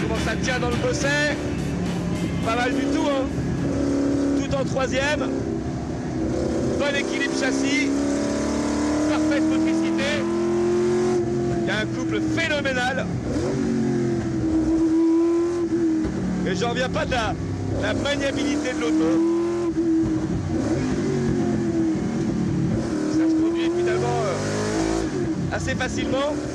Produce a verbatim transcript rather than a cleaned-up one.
comment ça tient dans le bosset. Pas mal du tout, hein. Tout en troisième. Bon équilibre châssis. Parfaite motricité. Il y a un couple phénoménal. Et j'en reviens pas de la, la maniabilité de l'auto. Ça se conduit finalement euh, assez facilement.